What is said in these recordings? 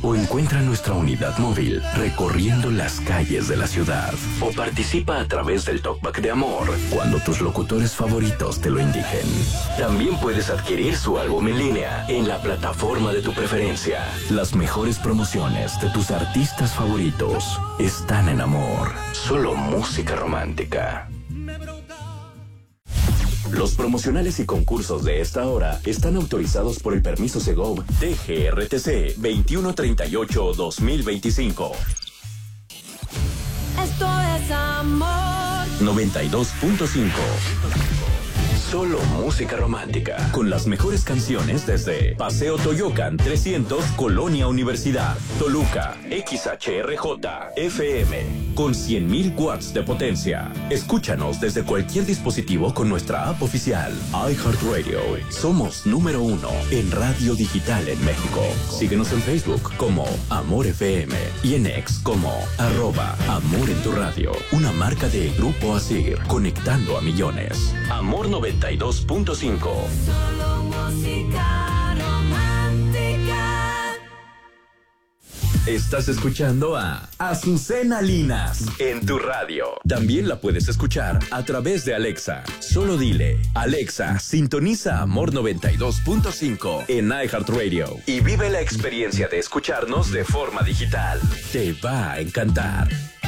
o encuentra nuestra unidad móvil recorriendo las calles de la ciudad. O participa a través del Talkback de Amor cuando tus locutores favoritos te lo indiquen. También puedes adquirir su álbum en línea en la plataforma de tu preferencia. Las mejores promociones de tus artistas favoritos están en Amor. Solo música romántica. Los promocionales y concursos de esta hora están autorizados por el permiso Segov TGRTC 2138-2025. Esto es Amor 92.5. Solo música romántica. Con las mejores canciones desde Paseo Toyocan 300, Colonia Universidad, Toluca, XHRJ, FM, con 100,000 watts de potencia. Escúchanos desde cualquier dispositivo con nuestra app oficial, iHeartRadio. Somos número 1 en radio digital en México. Síguenos en Facebook como Amor FM y en X como @Amor en tu radio. Una marca de Grupo Asir, conectando a millones. Amor 92.5. Solo música romántica. Estás escuchando a Azucena Linas en tu radio. También la puedes escuchar a través de Alexa. Solo dile, Alexa, sintoniza Amor 92.5 en iHeartRadio y vive la experiencia de escucharnos de forma digital. Te va a encantar.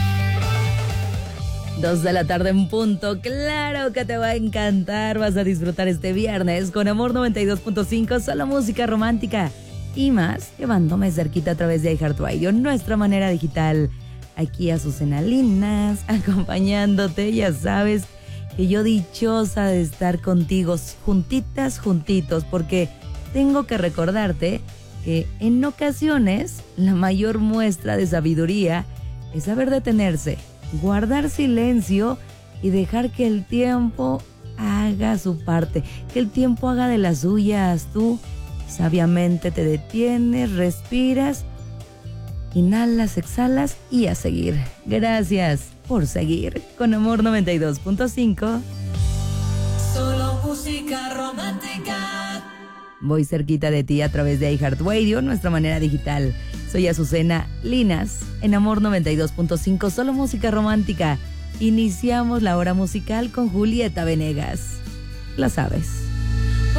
2 de la tarde en punto. Claro que te va a encantar. Vas a disfrutar este viernes con Amor 92.5, solo música romántica y más, llevándome cerquita a través de iHeartRadio, nuestra manera digital. Aquí Azucena Linas, acompañándote. Ya sabes que yo dichosa de estar contigo, juntitas, juntitos, porque tengo que recordarte que en ocasiones la mayor muestra de sabiduría es saber detenerse, guardar silencio y dejar que el tiempo haga su parte, que el tiempo haga de las suyas. Tú sabiamente te detienes, respiras, inhalas, exhalas y a seguir. Gracias por seguir con Amor 92.5. Solo música romántica. Voy cerquita de ti a través de iHeartRadio, nuestra manera digital. Soy Azucena Linas en Amor 92.5, solo música romántica. Iniciamos la hora musical con Julieta Venegas. La sabes.